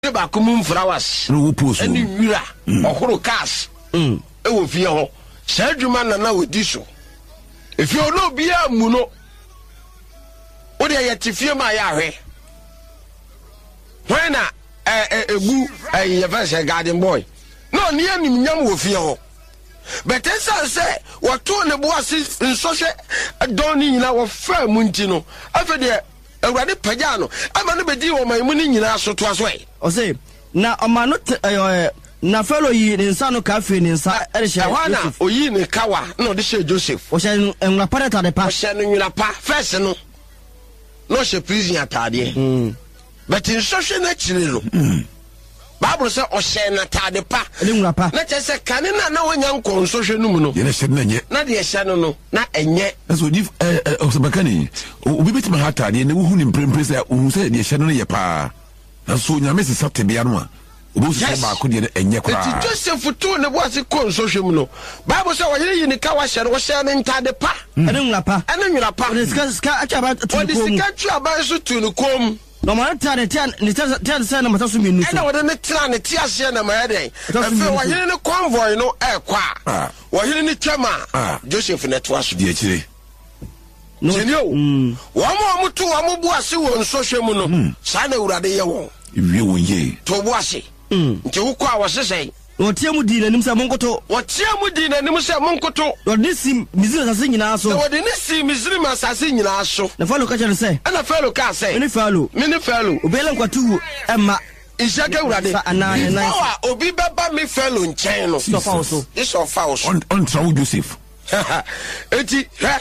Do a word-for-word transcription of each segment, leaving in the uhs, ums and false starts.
ba kumum flowers no post any wira ohoro cars mm e wo fie ho sa adwuma na na wodi so if you no bia mu no o de ye tifie ma ya hwe when na egu ye verse garden boy no ni anim nyam wo fie ho but esa say what to ne boase nsose don ni nyina wo fa mu nti no afede awurade pagya no ama no bedi wo man mu ni nyina so to aso e o say na amano na fellow yi ne nsa no ka fe ne nsa e hye Joseph oyi ne kawa na o de hye Joseph o hye enwa pareta de pa o hye no nwina pa first no no hye prison atade mm but in social na chire no mm Bible say o hye na atade pa ele nwina pa na che se kane na na wonya nkon social no mu no ye na hye na nye na de hye no no na enye so di eh o se bakani obi betima ha atade na wo hu ni mprempre say o hu say de hye no ye pa na so nyame se satebia no a obo so ba ko de enye kra ti Joseph to ne boase kon social mu no Bible say wo yire yi ni ka wa hye no wo hye ne ntade pa ele nwina pa ele nwina pa o ska ska acha ba tu ko o de ska tu aba so tu no kom no man tare tan ni tan san na mataso minu so na wo de ne tra ne ti ase na ma den afi wo yire ne convoy no e kwa wo yire ne twama Joseph ne to aso de akire no genio wo mo mo to wo mo boase wo nsohwe mu no sa na urade ye wo iwie wo ye to boase nti wo kwa wo sesei o tie mu di na nim sa monkoto wo tie mu di na nim sa monkoto o de sim mizira sase nyina so wo de ne sim mizira sase nyina so na falo ka chere se ana falo ka se ni falo mini falo obele nkwatu emma Isaka urade anane na obi baba me falo nchen no so fa so this of house on on travel Joseph eti he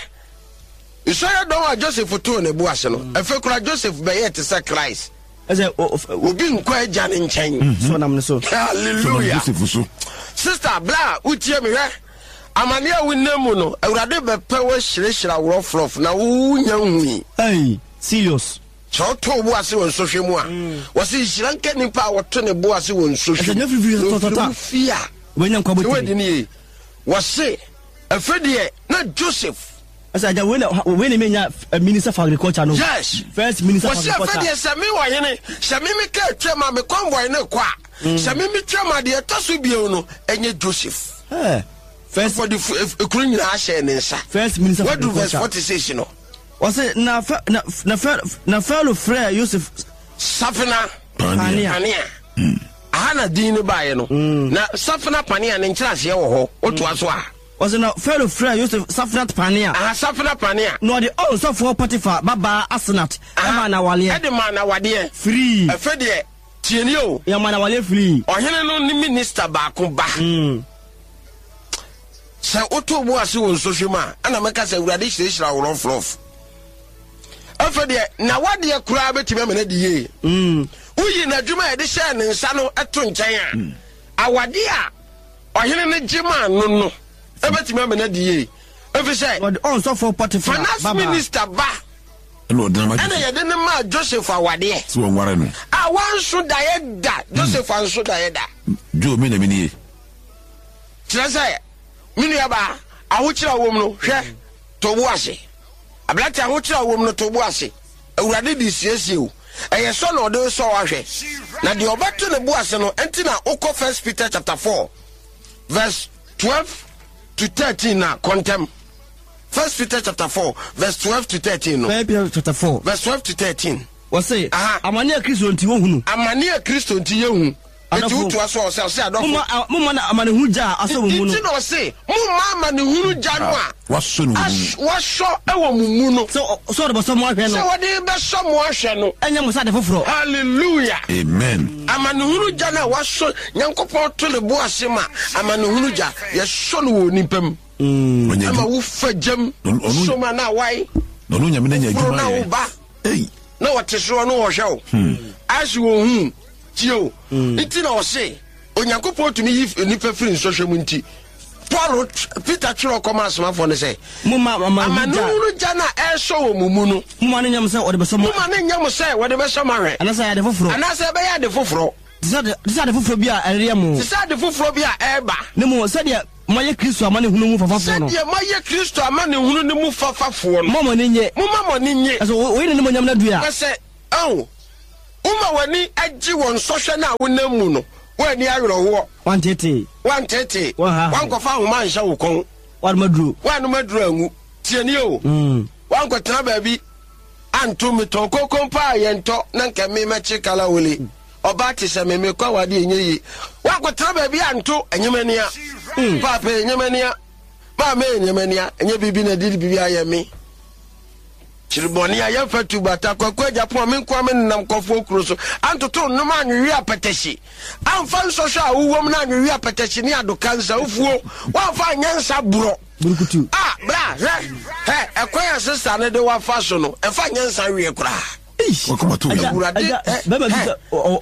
Isaya don wa Joseph to ne boase no efe kura Joseph be yet say Christ ese obi nkwa agya ne nchen so nam ne so hallelujah Joseph so sister bla utie me hwe amane a wonam no awurade be pe wo hyirehira woro flof na wo nya hui hey serious so to boase won so hwe mu a wo se hyira nka nipa a wo to ne boase won so hwe ese nya fifi to to fia wenya nkwa boti we di ni wo se afedie na Joseph asa aja we we ne menya minister for agriculture no yes first minister for agriculture agriculture wose afedie se me wo hene se me me ka twema me convoy ne kwa se me me twema de taso bio no enye Joseph eh first for the ekuru nyina share ne nsa first minister for agriculture verse agriculture forty-six no wose na na na na fellow Frere Joseph Safina Pania Pania ana din ne bae no na Safina Pania ne nkyerase wo ho oto aso a wose na fellow Frere Joseph Safina Pania ah Safina Pania no the all so for Potiphar baba Asenat ema na wale e de ma na wade free afedie tieni o ya ma na wale free ohene no ni minister ba ko ba mm sa oto boase won so hwema ana meka sa urade hyirehira woro flof afedie na wade kura betime me na de ye mm uyi na dwuma e de hye ne nsa no eto nkyɛn a awade a ohene ne gima no no ebetime me na de ye efi sɛ on so for Potiphar finance minister ba no drama ana ye de ne ma Joseph awade so nware no a wanso da ye da Joseph anso da ye da jo me na me ni kyerɛ sɛ minua ba ahokyira wom no hwɛ to boase ablata ahokyira wom no to boase awurade di siesie o ɛyɛ so na ɔde so wahwɛ na de obato ne boase no enti na okɔ First Peter chapter four verse twelve to thirteen na contem First Peter chapter four verse twelve to thirteen no First Peter chapter four verse twelve to thirteen wose amane Kristo nti wo hunu amane Kristo nti ye hu enti utu aso o se o se adofo mo mo na amane hu ja aso wo mu no enti no se mo ma amane hu ja no a waso no mu waso e wo mu mu no so so de boso mo ahwe no so wode be so mo ahwe no enya mo sa de foforo hallelujah amen amane hu ja na waso nyankopon to le boase ma amane hu ja ye so no wo nipam mm ama wo fagem so ma na wai no no nyame na nya adwuma na wo ba ei na wote so no wo hwe o as wo hu tio nti na o se onyankopon tumi yi nipa free nsohwe mu nti Paul Peter Chiro come as ma for ne say mama mama amanu jana e so wo mumu no mama ne nyam say o de beso mama ne nyam say wo de beso ma hwe ana say ya de foforo ana say be ya de foforo disa de disa de foforo bia ere mu disa de foforo bia e ba ne mu say de moye Kristo amane hunu mu fafafo no say de moye Kristo amane hunu ne mu fafafo no mama ne nye mama mo ne nye so wo ne mo nyam na dua say oh uma wani agyi won sohwe na wonam mu no wani ayrowo one thirty one thirty wan ko fa homa nhya wo kon wan maduro wan maduro angu tieni o mm wan ko tena ba bi anto mi to kokompa yento na nka me ma chikala wole oba ti se me me kwa wade enyeyi wan ko tena ba bi anto enyemania papa enyemania ma me enyemania enye bibi na didi bibi ayemi chiriboni aye fatu bata kwakwa japo me kwa me nam kofo kruso antoto no ma anwi apatashi amfa social awuwom na anwi apatashi ni adokansa ufuo wa fa nyansa buro burukutu ah bra he ekoya sister ne de wa fa so no e fa nyansa wie kura wakoma to awurade baba bi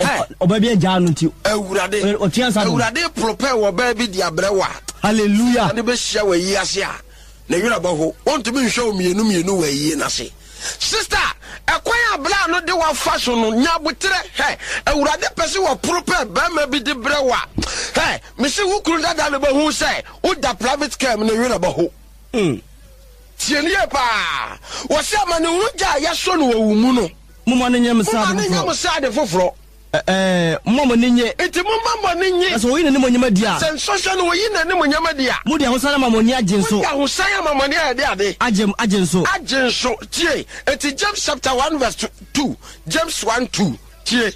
oba bi agya no nti awurade otiansa awurade prepare wo ba bi di abrewa hallelujah ne be hia wa yi ase a na yura baho ontumi nhwe omienu mienu wa yi na se sister ekwan abla no de wa fa so no nya botere he awurade pese wo prepare ba ma bi de brewa he me se wukuru dada le bahu se wo da private care na yura baho mm tienie pa wo se amane wuja ya so no wo mu no mumma ne nyam sa de nyam sa de foforo eh mumma ne nye enti mumma ne nye so wo yin ne mo nyama dia sen social no wo yin ne mo nyama dia mu dia ho sana mamoni agenso mu dia ho sana mamoni ade ade agem agenso agenso tie enti James chapter one verse two James one two tie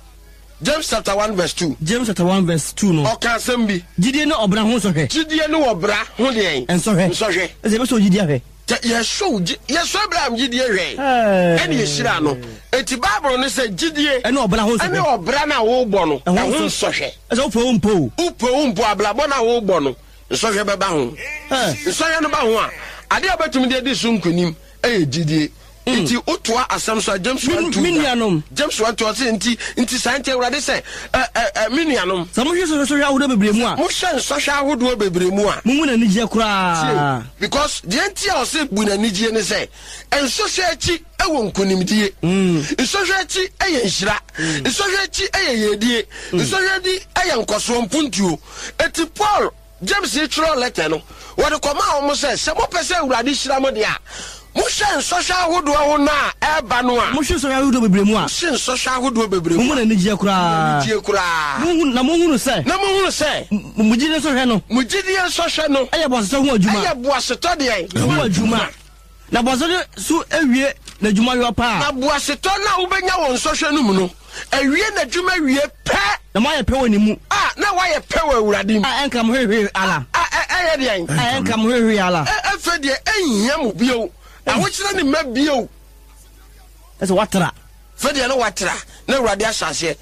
James chapter one verse two James chapter one verse two no oka sembi gidie no obra ho so hwe gidie no obra ho de enso hwe enso hwe eze be so gidie hwe yes so yes so Abraham gidie hwe eni yeshira no eti Bible no say gidie eni obra ho so eni obra na wo gbo no ho so hwe eze ofo umpo upo umpo ablabo na wo gbo no enso hwe beba ho enso hwe no ba ho a ade abatum de di so nkonim e gidie Inti utwa asamso James one two James one two say inti inti sante urade say eh eh minianom samu hwe so hwe awodo bebremu a mo hwe so hwe awodo bebremu a mumu na nije kura because the enti o say bu na nije ne say enso hwe achi ewo nkonimdie enso hwe achi eye nhira enso hwe achi eye yedie enso hwe di eye nkoso mpuntuo eti Paul James tro letter no wo de koma o mo say se mo pese urade hira mo de a Mushen social hodo ho na eba no a mushen social hodo bebremu a mushen social hodo bebremu mu na nije kura nije kura mu na mu hunu se na mu hunu se mujide so hwe no mujide so hwe no eye bo so ho adwuma eye bo aseto de eye ho adwuma na bo so su ewie na adwuma yo pa na bo aseto na wo benya won so hwe no mu no ewie na adwuma wie pe na ma ye pe woni mu ah na wa ye pe wa awurade mu ah enka mo hwe ala ah eye de eye ah enka mo hwe ala e fe de ehia mu bio awochira ni mabio eso watra fede no watra na urade asase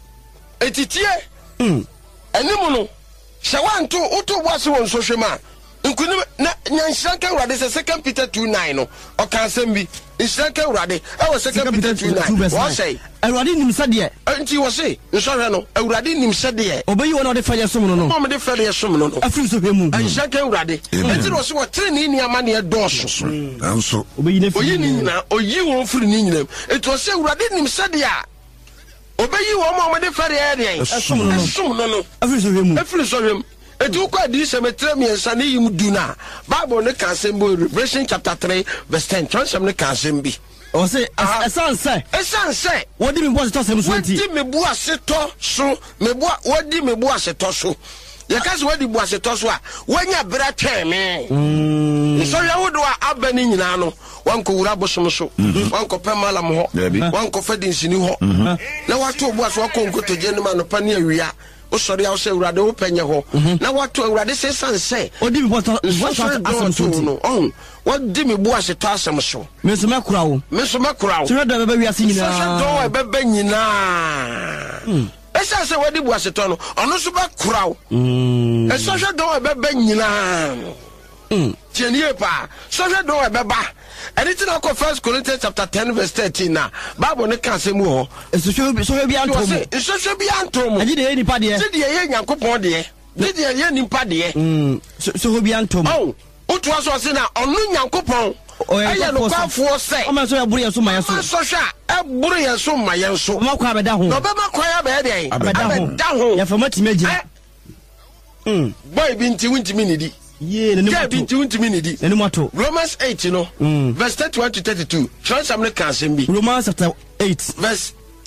etitie mm enimu no hye wanto uto boase won so hwema nkunim na nyanhyanka urade se second Peter two nine no oka asem bi nyanhyanka urade e wo second Peter two nine wo say urade nim sade enti wo say nso hwe no urade nim sade obayi wona de faye som no no mo de faye som no no afiri so hwemu nyanhyanka urade enti wo so wo tre ni ni ama ne doso anso obayi ne oyi ni nyina oyi won firi ni nyina enti wo say urade nim sade a obayi wo mo de faye ade som no no som no no afiri so hwemu afiri so hwemu etu kwa di semetre mi ensane yim duna Bible ne kan sembo Revelation chapter three verse ten transem ne kan sembi o say esan say esan say wodi me boss to sem so nti wodi me bu aseto so me bu wodi me bu aseto so ye ka se wodi bu aseto so a wanya bra twen me mm so ya wodo a abani nyina no wanko wura bosom so wanko pemalam ho wanko fadin sini ho na wato bu aso wanko nkotoje ne ma no pa ne awia o sori a o se urade wo penye ho na wato urade se sanse odi mi boto boto asem so no on wodi mi bu ase to asem so me so makura wo me so makura wo so da baba wi ase nyina so do e baba nyina esa se wodi bu ase to no ono so ba kura wo esa so do e baba nyina mm tienie pa so so do e baba anything I First Corinthians chapter ten verse thirteen na Bible ne kan semu ho so so so bi antom so so bi antom aji de ni pa de de ye Nyankopon de de de ye nimpa de mm so so bi antom oh otu aso se na onu Nyankopon aye no kwafo se o ma so ya buru ye so ma ye so so sha e buru ye so ma ye so ma kwa abeda ho no be ma kwa ya be de abeda ho ya fa mati meje mm boy bi nti wunti mi ni di ye ne ne bi nti wunti mi ni di ne mato Romans eight no verse thirty-one to thirty-two Trans am ne kan sem bi Romans chapter eight verse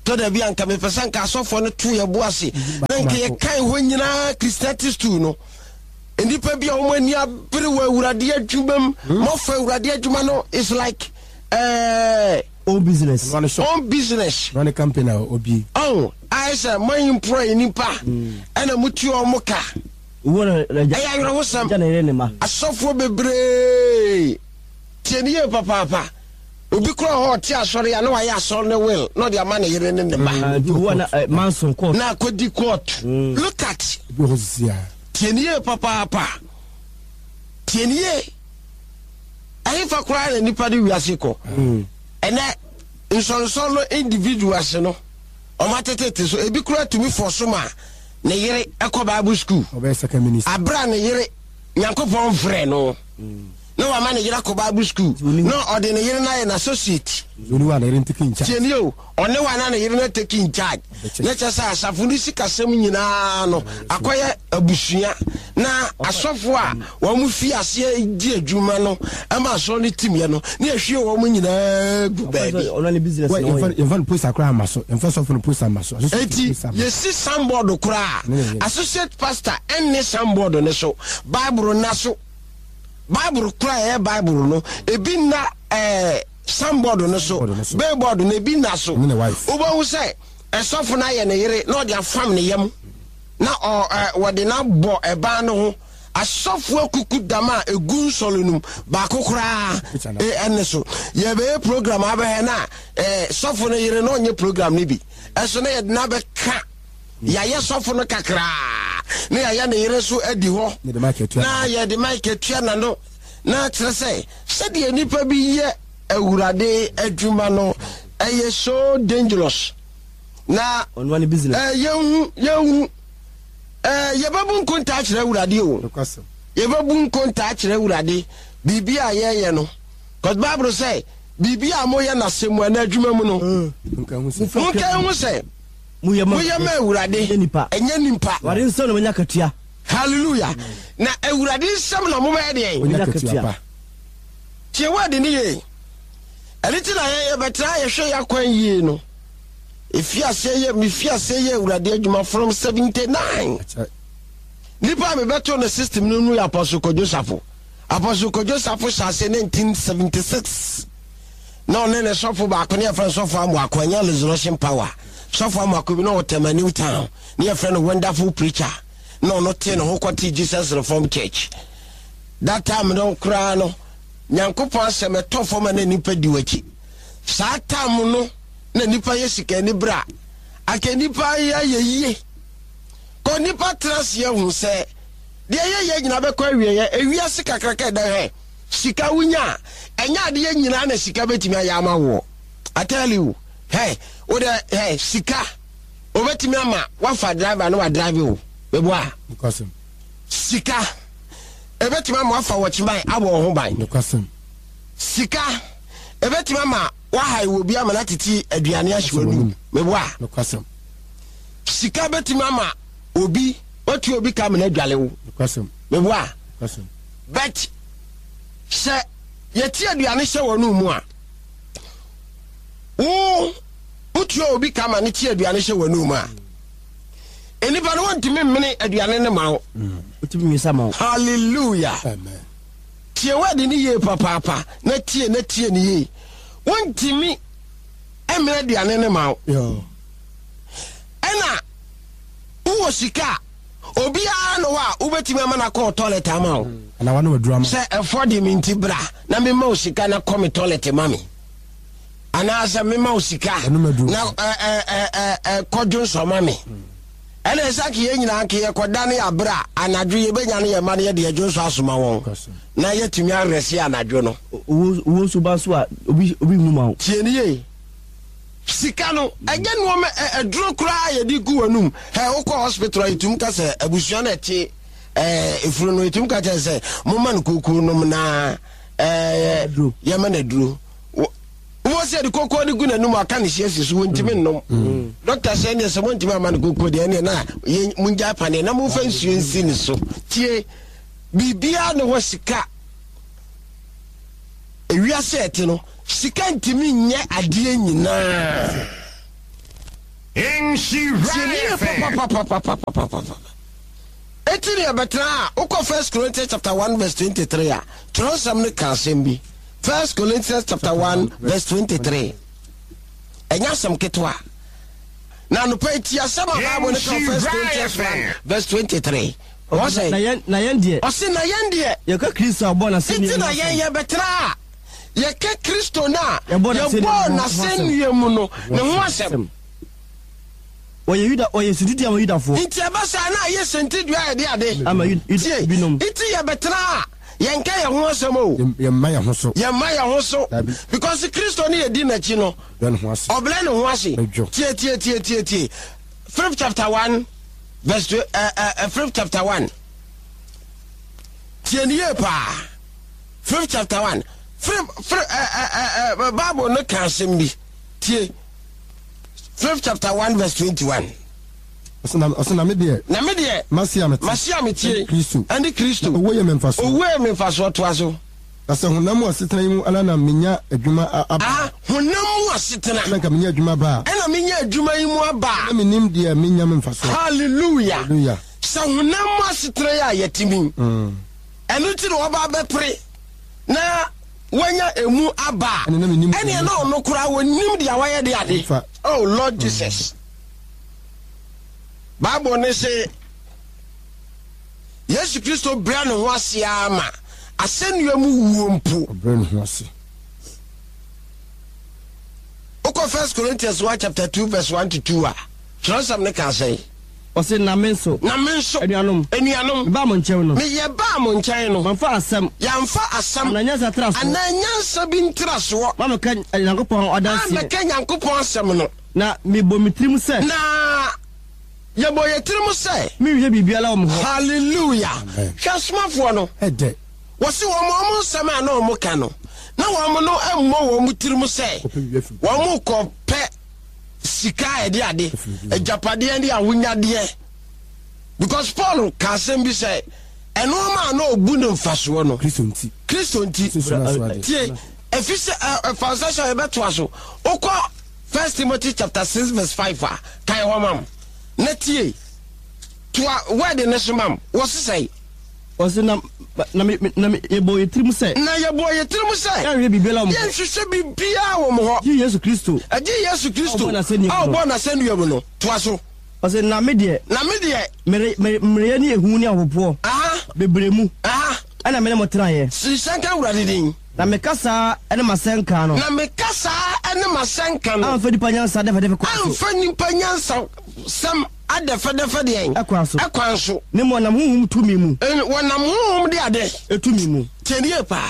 to da bi anka me pesa nka asofo no to ye boase na nka ye kan ho nyina Christianity stool no ndipa bi a wo mani abere wa awurade adwumam mo fa awurade adwuma no is like eh own business own business run a company obi oh I say man employ nipa ana mutu o muka wona ayi ayro wosam jana ne ma asofo bebre tieniye papa papa obi kro ho ti asore ya na wa ya asore ne will no the man yere ne ne ba wona manson court na kodi court look at tieniye papa papa tieniye ayi fa kra na nipa de wiase ko ene nsonson no individuals no o matetete so ebi kra tumi for so ma ne yere ekọ Bible school obe second minister abra ne yere Nyankopon frɛ no no wa man yere ekọ Bible school no ode ne yere na na associate zoni wa na yere take in charge tienio one wa na yere na take in charge na chesa asafo ni sikasem nyina no akoye abusua na asofo a wo mu fi ase di adwuma no ama so ni team ye no na ehwie wo mu nyina gu baabi only business no we even post akra amaso en first of all post amaso eti yesi samboard kura associate pastor enne samboard ne so Bible na so Bible kura e Bible no ebi na eh samboard no so billboard na ebi na so obo hu say esofo na ye ne yere na odi afam ne yam na o wode na bo eba no ho asofo akuku dama egun solonum ba kokora e enne so ye be program abe na eh sofo na yere no nye program ni bi eso na ye na be ka ya ye sofo no kakra na ya ya ne yere so adi ho na ye de mic tua na no na tere say se de nipa bi ye awurade adwuma no eye so dangerous na on one business eh yehu yehu eh yebabu nkonta akire awurade o yebabu nkonta akire awurade bibia ye ye no cause Bible say bibia moye na semu na adwuma mu no nka hu say muye ma awurade enye nimpa ware nso no nya katua hallelujah na awurade nsam na mo ba de nya katua tie wade ni ye eliti na ye betra ye hwe yakwan yi no efiase ye mefiase ye awurade adwuma from seventy-nine nipa me beto no system no nu Apostle Joseph Apostle Joseph shase nineteen seventy-six no ne ne sofo ba ko ne friend sofo amu akwanya resolution power sofo amu akobi no Tema New Town ne friend wonderful preacher no no te no kwati Jesus Reform Church that time no kra no Nyankopon aseme tofo ma na nipa diwachi saa time no na nipa yesika ni bra ake nipa ya yeye ko nipa trans ye hu se de ye ye nyina be ko awie ye ewia sika kraka da he sika wunya enya de ye nyina na sika betimi ayama wo I tell you hey o de hey sika o betimi ama wa fa driver no wa drive o bebo a because sika ebetimi ama wa fa watchman abo ho ban because sika ebetimi ama wa hai wo bia ma na titi aduane ahwanu mebo a because sika betimi ama obi otu obi ka na adwale wo because mebo a because but se yeti aduane hye wonu mu a wo otu obi ka ma ne ti aduane hye wonu mu a enipa no ntimi mmene aduane ne ma wo otimi misa ma hallelujah amen tie wadi ni ye papa papa na tie na tie ni ye wontimi emene aduane ne ma wo yo ena wo sika obi a no wa ubetimi ama na ko toilet ama wo na wa no drama se afford me nti bra na me ma sika na come toilet mami ana asa me ma sika na eh eh eh eh kodjo so mami ene esaki ye nyina nke ye koda ne abra anadwo ye benya ne ye ma ne ye de adwo so asoma won na ye tumi aresi anadwo no wo so ba so a obi obi mu ma tie ni ye sika no ege no me edro kura ye di gu wanum he wo ko hospital itum ka se abusua na ti eh efuru no itum ka se mo man kokuru no na eh ye ma na duro wo se de kokko de gu na num aka ne siesi so wontimi nnom doctor say ne se wontimi ama ne kokko de ne na munja pane na mo fa nsuo nsi ne so tie bibia ne wo sika ewia se ete no sika ntimi nye ade nyina Eighteen year betra. Oko First Corinthians chapter one verse twenty three. Ah, try some ne kansembi. First Corinthians chapter one verse twenty three. Enya some ketwa. Na no pay tia sama Bible ne First Corinthians one verse twenty three. What say? Na yen na yen die. O say na yen die. Ye ka Kristo abo na se. Iti na yen ye betra. Ye ke Kristo na. Ye bo na senue mu no. Ne ho asem. Oye yuda oye sididi am yuda fo. Iti abasa na ye sentidu ade ade. Ama yuda binom. Iti ye betra. Ye nka ye ho asem o. Ye ma ye ho so. Ye ma ye ho so. Because Kristo ni ye di na chi no. Don ho ase. Obla ne ho ase. Tie tie tie tie tie. Philip chapter one verse two, uh, uh, Philip chapter one. Tie ni ye pa. Philip chapter one. Philip uh, uh, uh, Bible no kan asem bi. Tie Philip chapter one verse twenty-one. Osana osana me de. Na me de. Masia me. Masia me tie. Kristo. Andi Kristo. Owo ye me mfaso. Owo ye me mfaso to aso. Asa honam asetena yimu ala na menya adwuma aba. Ah, honam asetena. Na ka menya adwuma ba. Ena menya adwuma yimu aba. Na menim de menya me mfaso. Hallelujah. Hallelujah. Sa honam asetena ya yetimi. Mm. Enu ti no ba be pre. Na wanya emu aba. Ene na ono kura wonim de awaye de ade. Oh Lord Jesus. Bible ne say Yesu Kristo bra no ho ase ama. Asenua mu wuompu. Bra no ho ase. Oko First Corinthians one chapter two verse one to two ah. Try some ne can say. O say na menso. Na menso. Enuanom. Enuanom. Ba mo nkyɛw no. Me ye ba mo nkyɛn no. Manfa asɛm. Yamfa asɛm. Ananya traso. Ananya sabi ntraso. Ma me ka Nyankopɔn ɔdanse. Ma me ka Nyankopɔn asɛm no. Na me bo mitrim sɛ. Na ye bo ye tirim sɛ. Me hwɛ bibiala wo ho. Hallelujah. Hwasmafo no. Ede. Wɔsi wɔn mo nsɛm a na wɔn ka no. Na wɔn no emmɔ wɔn tirim sɛ. Wɔn mo kɔpɛ sika ede ade. Ejapade ande ahonyade. Because Paul can say be say eno ma na obu ne mfaso no Kristo nti Kristo nti tie efise translation e beto aso okọ First Timothy chapter six verse five ah kai ho mam na tie to word ne so mam wo say o se na na na yebo yetrim sɛ na yebo yetrim sɛ ya hwɛ bibiala wo ye hwehwɛ bibia wo mo ho Yesu Kristo agi Yesu Kristo ah bo na senu yebo no to aso o se na me de na me de mere mere ni ehu ni ahopo aha bebremu aha ana me ne motraye si sanka wurade din na me kasa ene masenka no na me kasa ene masenka no amfa nipa nyansa de fede ko amfa nipa nyansa sam ade fede fede en akwanso akwanso ne mo nam huhum tumi mu en wonam huhum de ade etumi mu tenie pa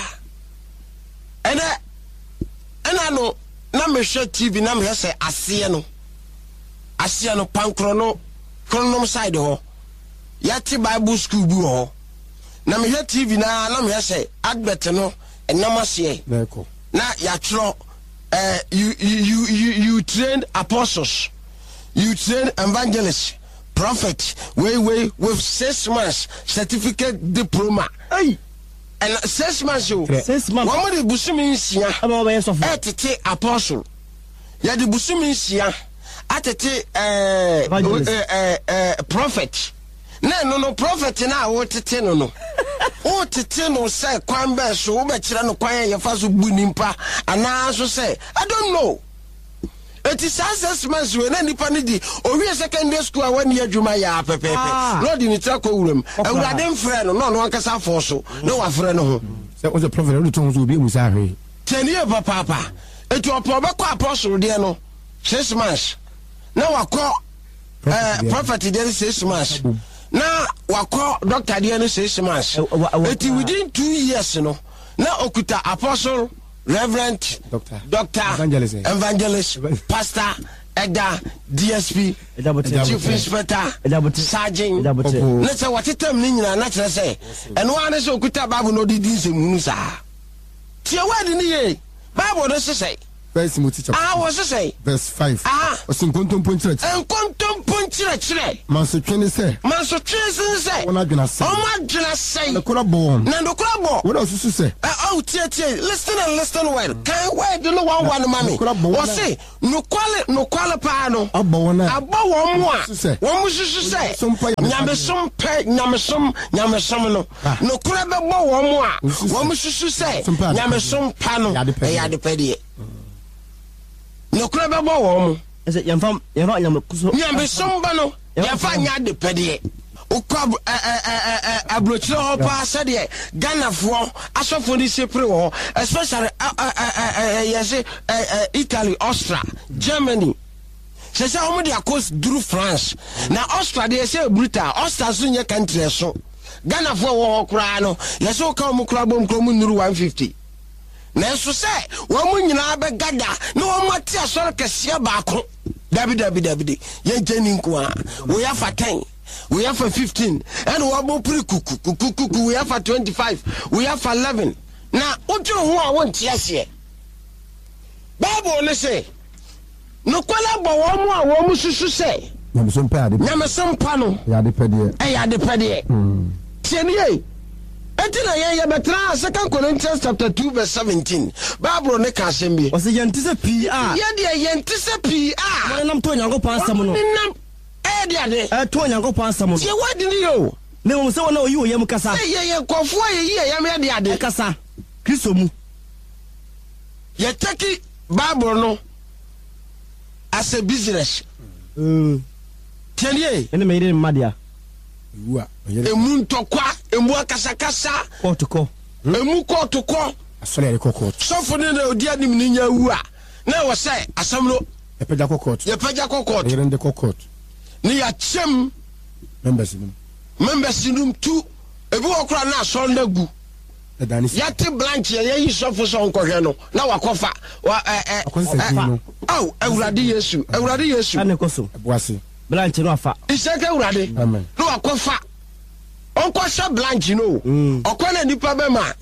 ene ena no na me hwe T V na me hwe ase no ase no pankro no kronom side ho yati Bible school bu ho na me hwe T V na na me hwe advert no enam ase na ya tro eh you you you you trained apostles, you trained evangelists, prophets, way way with six months certificate diploma. Hey, and six months you six months one more busumi nsia aba ba yeso eh tete apostle ya de busumi nsia atete eh eh eh prophet na no no prophet na wo tete no no o tete no say kwan be so wo be kire no kwan ye fa so bu nimpa ana so say I don't know. It is six months we na nipa ni di owie secondary school a wani adwuma ya pepepe no di ni tra ko wuram awurade mfre no no no ankasa fo so no wa fre no ho say o the prophet o to so bi mu sa hwe tenie papa papa etu opo be ko apostle de no six months na wakọ eh prophet de six months na wakọ doctor de no six months eti within two years no na okuta apostle reverend doctor doctor evangelist, evangelist pastor Eda D S P chief inspector sergeant na se watetem ni nyina na kire se eno ane se okuta bible no di din se munu sa tie word ni ye bible no se say First Timothy chapter ah was say verse five ah o sin kontom pon church en kontom pon chire chire manso twene se manso twene se wona dwena se oma dwena se na kura bo na ndo kura bo wona susu se oh tie tie listen and listen well kan word no one one mami o se no kwale no kwale pa no abo wona abo wo mo a wo mo susu se nyame som pe nyame som nyame som no no kura be bo wo mo a wo mo susu se nyame som pa no e ya de pe de no kura be bo wo mo ese yamfam yamfa nyame kuso nyame som ba no yamfa nya de pe de ukab abrochire ho pa sede Ghana fo asofo ni sepre ho especially yes Italy, Austria, Germany. Se se omo de akos duru France na Austria de se brutal Austria so nye country so Ghana fo wo kura no yes o ka omo kura bom kro mu nuru one fifty na so se wo mu nyina be gada na wo mati asore kese ba ko dabi dabi dabi ye jeni nko a wo ya fa ten we have a fifteen and we have pre kuku kuku kuku we have a twenty-five we have eleven na ojo ho a won tie ase Bible ne say no kwala bo wo mu a wo mu susu say nyamsom pa ade nyamsom pa no ya de pede e ya de pede mm tie ne ye etina ye ye betra second Corinthians chapter two verse seventeen Bible ne ka asem bi o se yentise pi a ye de yentise pi a mo nam to nyankopon asem no eh dia de eh to nyankopon asem no ye wadi ni yo ne mo se wona oyi oyem kasa eh ye ye kofo ye ye yam ye dia de kasa Kristo mu ye take Bible no as a business mm tell ene me ire madia wa emu ntokwa emu akasa kasa kotoko emu kotoko asole kokot sofo ne na odi anim ni nya wu a na wo say asam no e peja kokot ye peja kokot ire nde kokot ni ya chem members num members num tu ebi okura na so na gu e dani ya te blanche ye yi sofo so nkohwe no na wakofa wa eh eh oh awurade Yesu awurade Yesu ane koso eboase blanche no afa iseke awurade amen no wakofa onko sha blanche no okona nipa be ma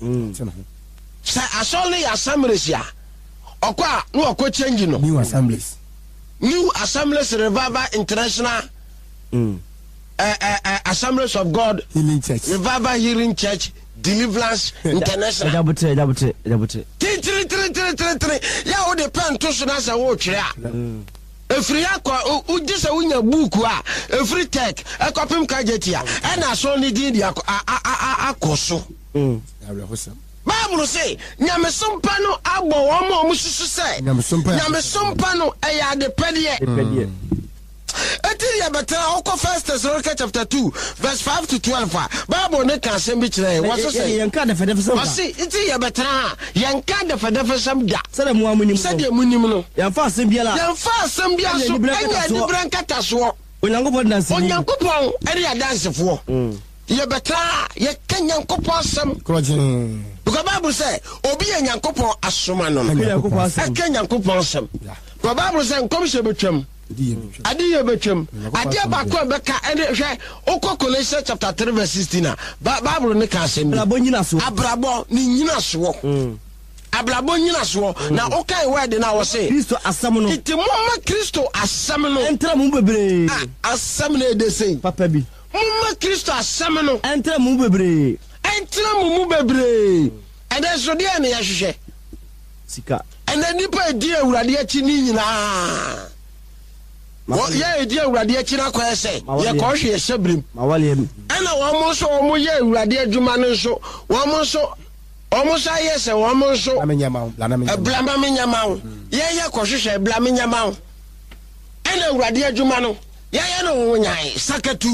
sa asole ya samresia okwa no okwa change no new assemblies New Assemblies Revival International mm. uh, uh, uh, Assemblies of God Healing Church Revival Healing Church Deliverance International jabutre jabutre jabutre three three three three three three ya o de pen to so na sa wo twere a efri akwa u dise wunya book a efri tech akopim kajetia e na so ni din dia akoso mm ya hosam Bible say nyamesom pa no agbo wo mo mo susu say nyamesom pa no e ya de pede pede Eti ya betra oko First Thessalonians chapter two verse five to twelve. Bible ne kan sem bi kire what say yanka da fede fesa wasi eti ya betra yanka da fede fesa da sede mu amunim sede munim no yanfa asem biala yanfa asem bia so enya di brankata so onyankopon dance onyankopon eri ya dance fo ya betra ya kanyankopon asem krojin because Bible say obi yanyankopon asoma no yanyankopon asem kanyankopon asem because Bible say nkom se betwam adi ye betwam adi abako beka ene hwe okọ Colossians chapter three verse sixteen na Bible ne ka asem abrabo nyina so abrabo ni nyina so abrabo nyina so na okai word na wo say Kristo asem no iti mama Kristo asem no entra mu bebre asem na de sei papa bi mama Kristo asem no entra mu bebre entra mu mu bebre ede so de na ya hwehwe sika ene nipa di awurade achi ni nyina wo ye di awurade achi na kwa ese ye ko hwe sebrim mawale em ana wo mo so wo mo ye awurade adwuma no so wo mo so wo mo sa ye se wo mo so amenyama la na menyama blama menyama ye ye ko hwe blama menyama ana awurade adwuma no ye ye no wo nyai sakatu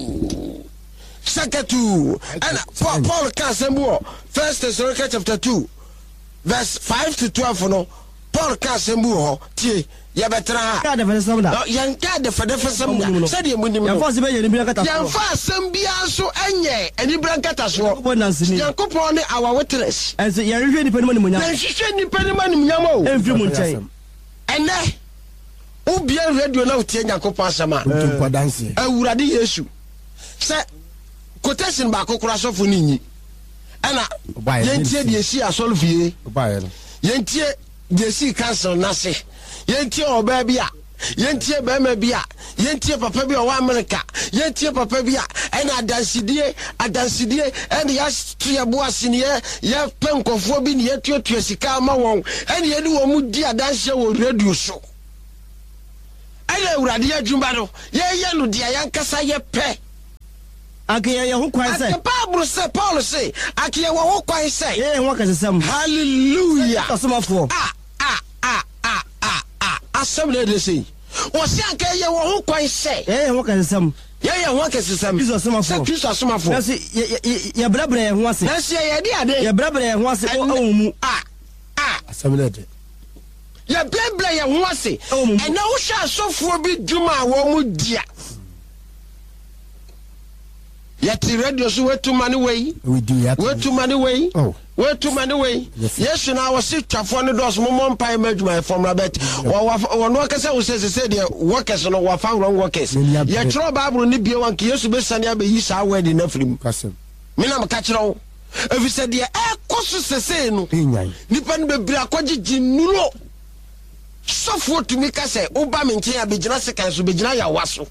sakatu ana Paul ka sembo First Thessalonians chapter two verse five to twelve no Paul ka sembo ho tie ya betra ka da fede fesa da yanka da fede fesa da said ye munim yanfa se be ye ni bi kata yanfa asem bia so enye ani brankata so yankopon yankopon ne our witness ense ye hwehwe ni pani manim nya na hwehwe ni pani manim nya mo emfi mu nchen ene ubia radio na utie yankopon asema tumpa dance awurade Yesu se quotation ba kokora so fo ni nyi ana yentie de esi asolfie obaye no yentie de esi cancel na se yentie oba bia yentie be ma bia yentie papa bia wa America yentie papa bia ena adansidie adansidie ena ya tuabo asine ya penkofo bi ne yetuatua sika ma won ena ye ni wo mu di adanse wo radio so ena urade adwuma no ye ye no dia yankasa ye pe akiye ye ho kwan say Bible say Paul say akiye wo ho kwan say eh ho kasesam hallelujah asomafo ah ah ah ah ah ah assembly dey say o se akiye wo ho kwan say eh ho kasesam ye ye ho kasesam Kristo asomafo say Kristo asomafo na se ye brabra ye ho ase na se ye di ade ye brabra ye ho ase o mu ah ah assembly dey ye brabra ye ho ase ena wo hwa asofo bi dwuma wo mu dia yati radio so wetu mani way we do yet wetu mani way oh wetu mani way yes na wo si twafo ne dos mo mpa madwuma from rabet wo no kase wo se se de workers no wo fa wrong workers ye tro Bible ni bia wan ke Yesu be sane abeyi sa word na frim kasem me na maka kire efi se de e koso sese no nipa no bebira akogigi nulo sofo tumi kase wo ba me nchen abegina sekan so begina ya waso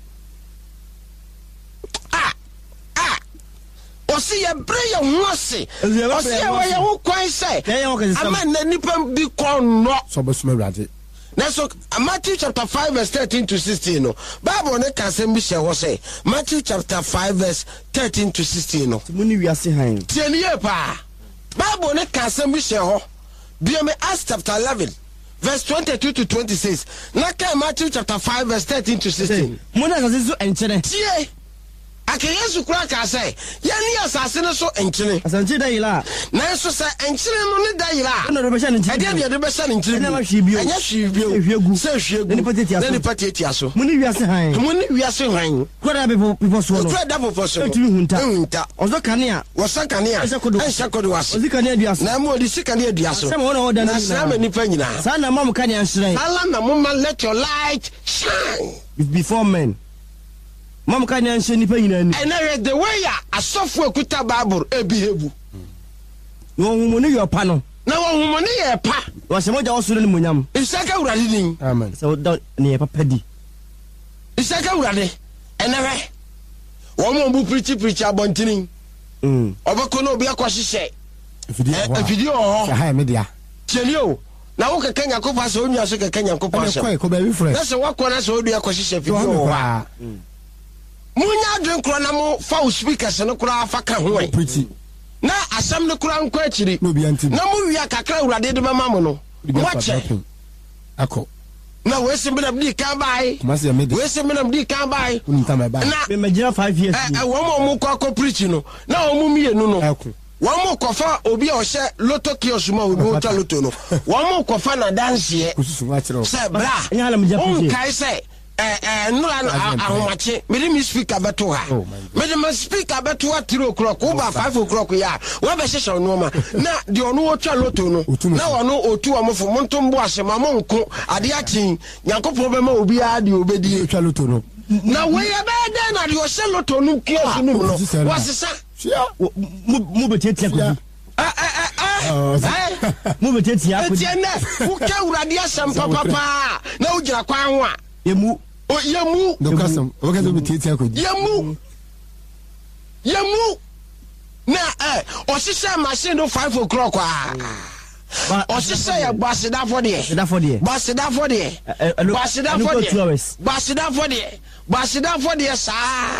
osi ye breya nwase osi ye wa ye ho kwan sai ama na nipa bi kon no so besuma urade na so Matthew chapter five verse thirteen to sixteen no Bible ne ka sem bi she ho say Matthew chapter five verse thirteen to sixteen no muni wiase han tieni ye pa Bible ne ka sem bi she ho bi me Acts chapter eleven verse twenty-two to twenty-six na ka Matthew chapter five verse thirteen to sixteen muni ka se so enchere tie ake Yesu kura ka say ya ni asase ne so enkyene asanche da yila na so sa enkyene no ne da yila na do be sha ne ade ade de be sha ne enkyene na hwi bio anya hwi bio hwiegu se hwiegu ne pateti aso ne pateti aso muni wiase han muni wiase han kwada be people so no kwada people so etumi hunta hunta ozo kanea wosa kanea enhya kodo wase ozi kanea duaso na mo di sikanea duaso sama wona oda na sama nipa nyina sa na mam kanea nhire ala na mo let your light shine before men mam kanea nhire nipa nyina ni and the way ya asofo ekuta Bible ebihebu no humoni yo pa no na wo humoni ye pa wa se moja osoro ni monyam isaka urade din amen so da ni ye papa di isaka urade enewe wo mo bu preach preach abontinin mm obako na obi akohyehe video e video ho ha media chelio na wo keka nyakopa so onua so keka nyakopa so ko be refresh na se wakona so odu akohyehe video ho munya dwen kro na mo fa speakers no kro afa ka ho e pretty na asam no kro anko akiri no bi anti na mo wi akakra urade de mama mo no wache ako na we se mbina bdi kan bai mase media we se mbina bdi kan bai unta me bai na me majira five years eh wo mo mo ko ko preach no na wo mo mienu no ako wo mo ko fa obi o hye loto kiosk ma obi o ta loto no wo mo ko fa na dance ye kususu wa kire se bra nya la mja on preach kai se eh eh no ahomache me di mi speaker beto ha me di ma speaker beto ha three o'clock o ba five o'clock ya we be hye no ma na di onu o twa loto no na onu otu amofo montombo asema mo nko ade achi Yakobon be ma obi a di obedi twa loto no na we ya be de na di o hye loto no kiosk no no wasesa mu betetia ko ah ah ah mu betetia ko eti na wo ka urade asem papa pa na wo gira kwan ho a yemu o yemu do kasam o ka so betetia ko yemu yemu na eh o sise machine no five o'clock ah o sise ya basida for there basida for there basida for there basida for there basida for there basida for there sa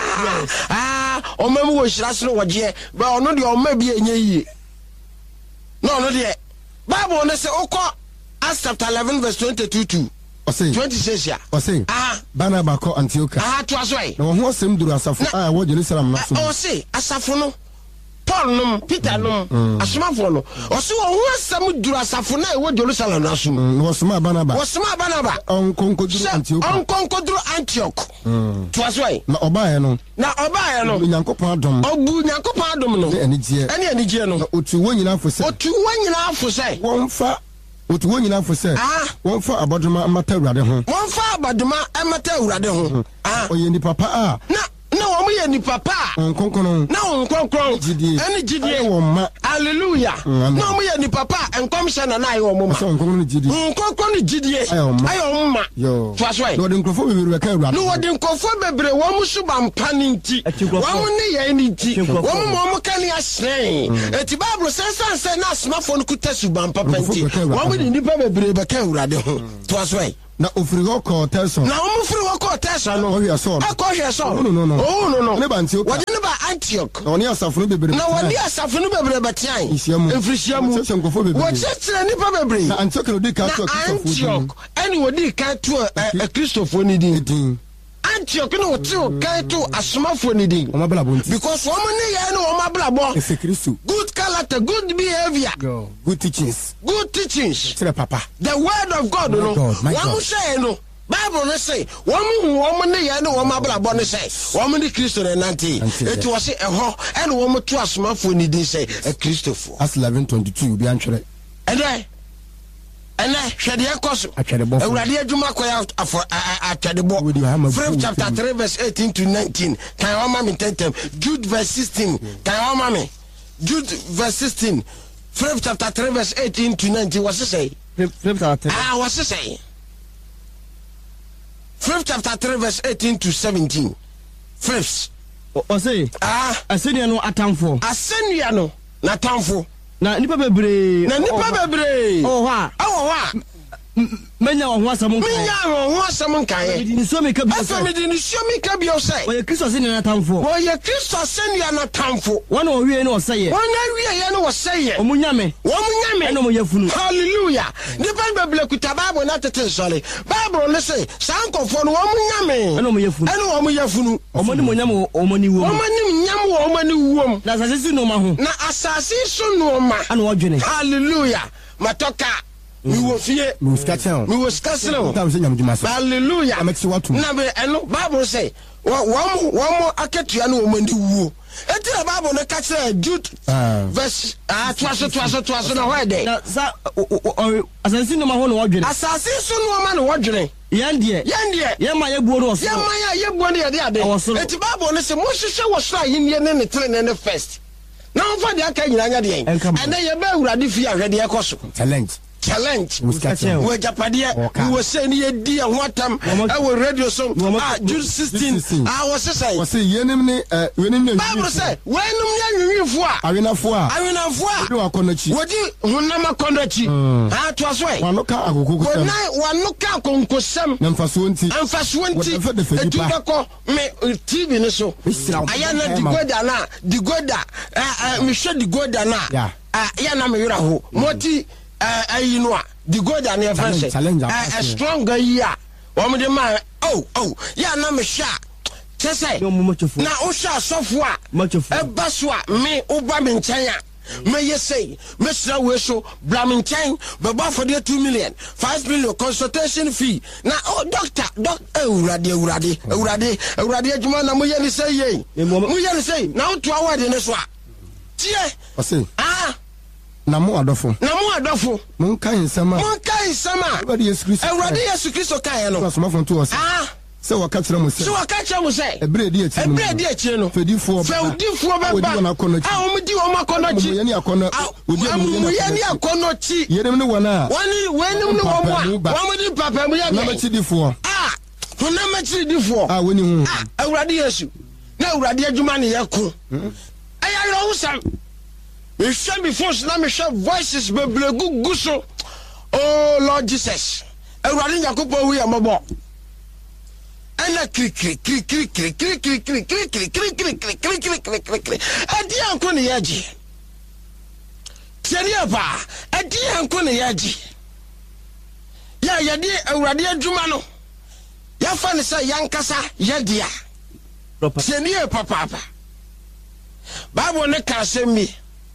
ah o memu wo hira so wo je ba ono de o ma bi enye yi no no de Bible no say okọ Acts chapter eleven verse twenty-two to twenty-six ya o say ah Barnabas ko Antioch ah to aso ai na wo sem duru asafo a wo Jerusalem na so o say asafo no Paul no Peter no asomafo no o say wo ho asam duru asafo na wo Jerusalem na so wo soma Barnabas wo soma Barnabas on konko duru Antioch on konko duru Antioch to aso ai na obaye no na obaye no Nyankopon adom obu Nyankopon adom no eni je eni eni je no otu wo nyina fo se otu wo nyina fo se won fa otu wo nyina fo se ah won fa abodoma amata urade ho won fa abodoma amata urade ho ah oye ni papa ah na na wo ye ni papa nkonkono na wo nkonkron ene gidie wo ma hallelujah na wo ye ni papa enkom hye na na aye wo mo nkonkono gidie nkonkron gidie ayo ma yo to aso no de nkofo bebre be ka ewura no de nkofo bebre wo mo suba mpa ni nti wo mo ne ye ni nti wo mo mo ka ni asren eti bible say san say na smartphone ku tasu ba mpa panti wo mo ni pa bebre be ka ewura de ho to aso na ofiri hoko teso na wo ofiri hoko teso no ohia so akohia so no no no oh no no ne ba Antioch wodi ne ba Antioch na woni asafunu bebre na wodi asafunu bebre betian efrisiamu wo chetre ni pa bebre na Antioch no di ka to Antioch ani wodi ka to a Christopher ni din Antioch no to ka to asomafo ni din o mabla bonti because wo ne ye no o mabla bo efe Kristo good character good behavior go good teachings good teachings tell papa the word of God no wo say no Bible no say wo mu wo ne ye no wo mabla bo ne say wo ne Kristo na nanti eti wo say eho e no wo to asomafo ni din say a Christopher as eleven twenty-two bi antwere ene ene hwede ekoso awurade adwuma koya afo atwadebo from chapter three verse eighteen to nineteen kan wa mama tentem Jude verse sixteen kan wa mama Jude verse sixteen from chapter three verse eighteen to nineteen what say ah what say from chapter three verse eighteen to seventeen first o say ah asenia no atamfo asenia no na atamfo na nipa bebre na nipa bebre oh ha oh ha menya wo ho asam nkan menya wo ho asam nkan ni so me ka bi so me di ni so me ka bi o say o ye Kristo se ni na tamfo o ye Kristo se ni na tamfo wona o wie ni o say ye wona wie ye ni o say ye o munyame wo munyame eno mo yefunu hallelujah nipa bebre kuta Bible na tete sole Bible ne say sankofo no wo munyame eno mo yefunu eno wo mo yefunu o mo ni mo nyam o mo ni wo o mo ni nyam wo o mo ni wo na asase si no ma ho na asase so no ma ana wo dwene hallelujah matoka mi wo fie mi wo skatchen mi wo skatchen tam se nyam djuma se hallelujah amexi watu na be eno Bible say wo wo wo akatua na wo mani wuo enti na Bible no ka kire Jude verse ah twaso twaso twaso na ho ede na sa asase no ma ho no wo dwene asase so no ma no wo dwene yandie yandie ye ma ye buo no so ye ma ya ye buo no ye de ade enti Bible no say mo hwehwe wo so ahenni ne ne tere ne first na on fa de aka nyina nya de en ene ye ba awurade fi ahwede ye koso challenge challenge we japadie we say ni edi ho atam e we radio so ah June sixteen ah we say we say yenim ni eh yenim ni Bible say wenum nya nwinfo a awenafo a awenafo a we akonachi wodi hunam akonachi ah to aso e wanoka agogogo na wanoka konkosam na mfaso nti mfaso nti etu beko me T V ne so aya na digoda na digoda eh me hwe digoda na ah ya na me yura ho moti eh you know the god and your friend a strong guy here wo de man oh oh ya na me sha say na o sha sofo a e baso a me o ba me nchen a me yesay me sra we so bra me nchen be ba for the two million five million consultation fee na oh doctor doc ewurade ewurade ewurade ewurade adwuma na mo ye ni say ye mo ye ni say na o to award ne so a tie o say ah na mo adofo na mo adofo mon kan nsama mon kan nsama Ewurade Yesu Kristo Ewurade Yesu Kristo kan no asoma fon to o se ah se waka kire mo se se waka kire mo se ebre di eti ebre di eti no fedifo fedifo baba ah o mdi o makonochi mo yeni akono odi mo yeni akonochi yenem ne wona woni wenem ne wo mo wo mdi papa mo ya na ma chidifo ah to na ma chidifo ah woni hu ah Ewurade Yesu na Ewurade adwuma ne yako aya ro usam me shall be forced na me shall voices be blegu guso oh Lord Jesus Ewurade Yakobo wi amabo ana kri kri kri kri kri kri kri kri kri kri kri kri kri kri kri kri kri kri adi anko ne yaji tiani apa adi anko ne yaji ya yadi Ewurade adwuma no ya fa ne sa yankasa yadia tiani papa papa Bible ne ka asemi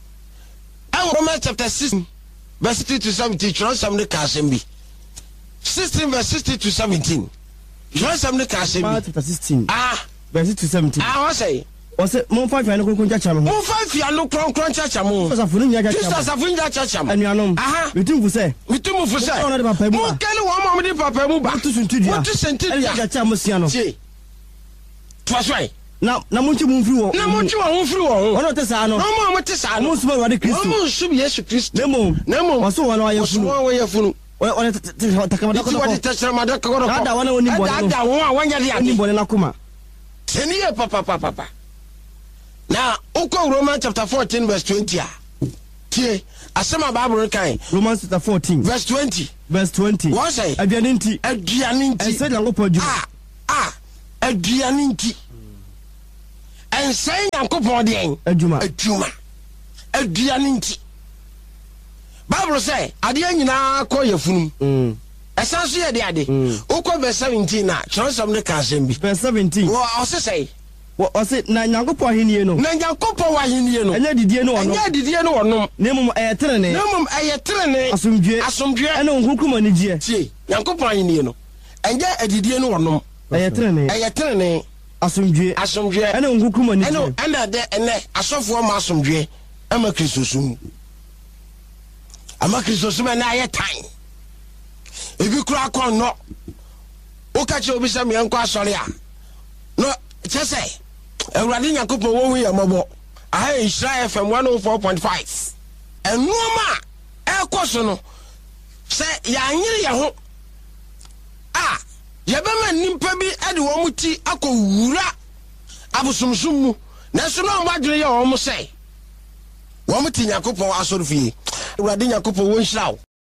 Romans chapter six verse sixty to seventeen try some the kasembi sixteen verse sixty to seventeen try some the kasembi chapter sixteen ah verse sixty to seventeen ah what say what say mon five ano kronkron chacha mo mon five ano kronkron chacha mo Jesus afunu nya chacha Jesus afunu nya chacha mo anuanom aha bitumfu se bitumfu se mo kele wo mo de papa mu ba to suntudia to suntudia chacha mo sia no see to aswai na na munchi munfiri wo na munchi wo munfiri wo ono te sa no no mo mo te sa no mo suma wade Kristo mo sum Yesu Kristo nemo nemo waso wana wa yefunu waso wa yefunu one takamada ko ko takamada ko ko ada wana oni bone ada won a wanya dia oni bone na kuma seniye papa papa papa na uko Romans chapter fourteen verse twenty a tie asema Bible kan Romans chapter fourteen verse twenty verse twenty what say aduane nti aduane nti ense Yankopon adwuma ah ah aduane nti ense Yankopon de en adwuma adwuma aduane nti Bible say ade nyina ko yefunu mm esan so ye de ade uko verse seventeen na chonsam ne ka asem bi verse seventeen wo ose say wo se na Yankopon ahenie no na Yankopon wa ahenie no enya didie no ono enya didie no ono nemu eyetrene nemu eyetrene asomdwe asomdwe ene onkunkuma ni gie tie Yankopon ahenie no enya adidie no ono eyetrene eyetrene asomdwe asomdwe ene onkunkuma ni gie ene ene de ene asofo ma asomdwe ama Kristo sum ama Kristo sum na ayetan ebi kura kon no o ka che obi se me enko asore a no chese Ewurade Yankopon wo wi amabo aha Israel F M one oh four point five enoma ekoso no se ya nyire ye ho ah ye be ma nimpa bi ade wo muti akowura abosomsum mu na so no mo adwere ye wo mo se wo muti Yankopon asore fie Ewurade Yankopon wo nhyiraw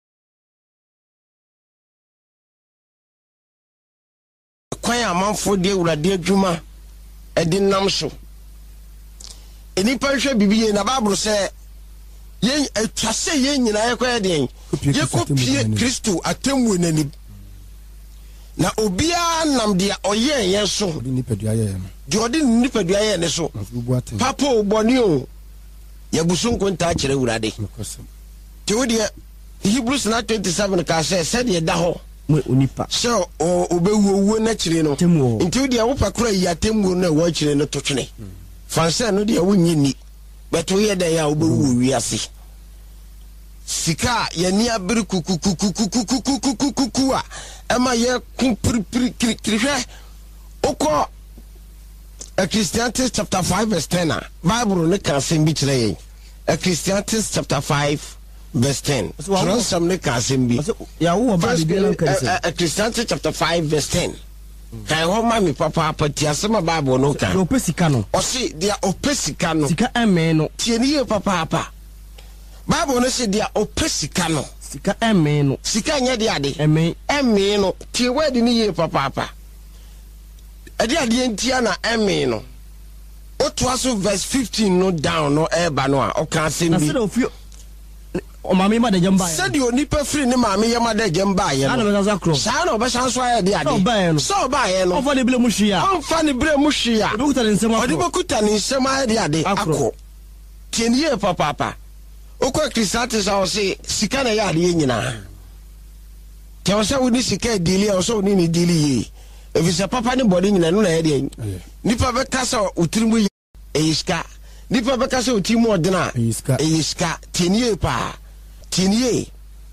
kwan amanfo de Ewurade adwuma edin nam so enipa hwe bibiye na Bible say ye atwase ye nyina ye kwa den ye kopie Kristo atemmu nani na obia nam de oye ye so nipadua ye no de odi nipadua ye ne so papa oboni o ye busunko nta kire Ewurade te wodi Hebrews na twenty-seven ka say said ye da ho onipa so obewu na kire no nti wodi a wo pakura yi atemmu na wo kire no totwene fansa no de wo nyini beto ye da ya obewu wiase sika ye ni abiri kukukukukukukukukukuku a ema ye kumpiripirikirihwe oko Ecclesiastes chapter five verse ten a Bible ne kan sem bi kire yen Ecclesiastes chapter five verse ten transam ne kan sem bi ya wo ba bi lan kan sem Ecclesiastes chapter five verse ten kai ho ma mi papa pati asema Bible no kan no pesika no o se dia opesika no sika eme no tieni papa papa Bible no se dia opesika no sika eme no sika nya dia de eme eme no tie word ni ye papa papa ade ade ntia na eme no o to aso verse fifteen no down no eba no a o kan sem bi na se ofio o mama ma de jamba se di onipa free ni mama ye ma de jamba ye no ana be zakro sa na obesan so aye de ade so ba ye no ofa ne bile mu hwia ofa ne bile mu hwia obukuta ne nsema odi bokuta ne nsema aye de ade akọ tieni ye papa papa okwa Ecclesiastes a o se sika na ya ade nyina te o se woni sika dili o so woni ni dili ye efisa papa ne body nyina no na ya de nipa be kasa otirimu ye eyiska nipa be kasa otimu odena eyiska tieni ye pa tinie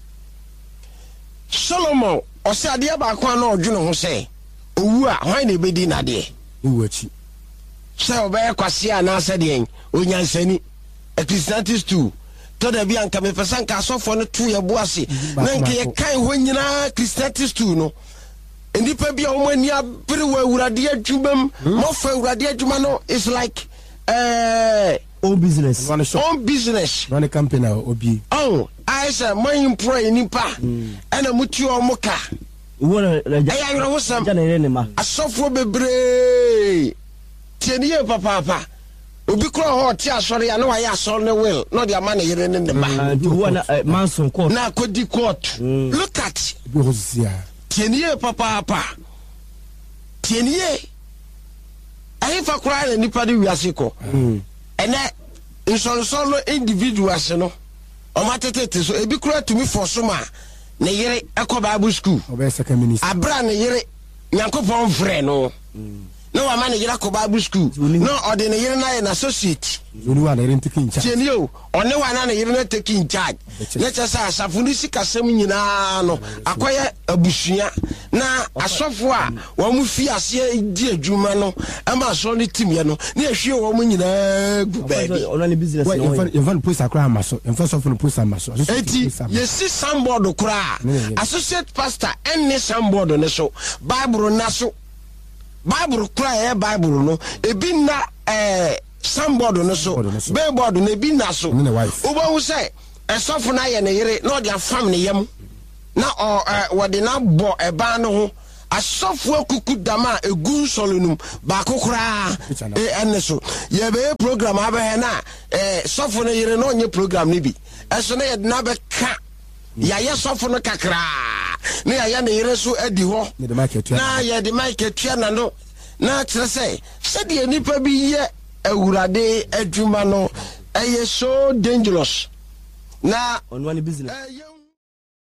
Solomon o se ade ba kwa na odwene ho se owu a hwan na ebedi na de owu achi se obaye kwase a na se de onyansani Ecclesiastes two to da bi anka me pesa nka asofo no to ye boase na nke ye kan ho nyina Ecclesiastes two no enipa bi a wo mani abere wa Ewurade adwumam mo fa Ewurade adwuma no is like eh own business own business run a company obi oh I say my employee nipa ana muti o muka wona ya yoro wosam ja na ne ma asofo bebre tieniye papa papa obi kro ho ti asore ya na wa ya asore ne will no the man yere ne ne ma wona manson court na kodi court look at bi hosia tieniye papa papa tieniye ayi fa kra na nipa de wiase ko ene insonsolo individuals no o matetete so ebi kura to me for soma ne yere ekọ Bible school obey second minister abra ne yere Yankopon frɛ no no wa man yira ko Bible school no ode ne yire na na associate zoni wa na yire taking charge tienio one wa na yire na taking charge na chesa asafo ni sikasem nyina no akoye abusua na asofo a wo mu fi ase di adwuma no ama so ne team ye no na ehwe wo mu nyina gu baabi online business no in fact post akra maso in fact of no post maso eti ye si samboard kura associate pastor any samboard ne so Bible na so Bible kura e Bible no ebi na eh samboard no so billboard no ebi na so obo hu say esofo na ye ne yire na odi afam ne yam na o wode na bo eba no ho asofo akuku dama egun solonum ba kokora e enne so ye be program abe na eh sofo ne yire no nye program ne bi eso na ye na be ka ya ye sofo no kakra na ya ya ne yire so adi ho na ye de mic etua na no na tere say se de nipa bi ye awurade adwuma no eye so dangerous na online business uh,